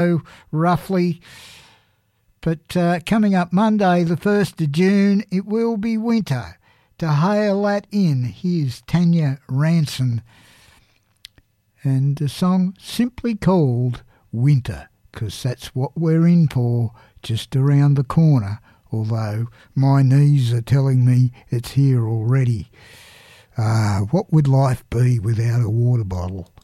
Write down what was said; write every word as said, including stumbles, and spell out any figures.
roughly. But uh, coming up Monday, the first of June, it will be winter. To hail that in, here's Tanya Ranson. And the song simply called Winter, because that's what we're in for, just around the corner, although my knees are telling me it's here already. Ah, what would life be without a water bottle?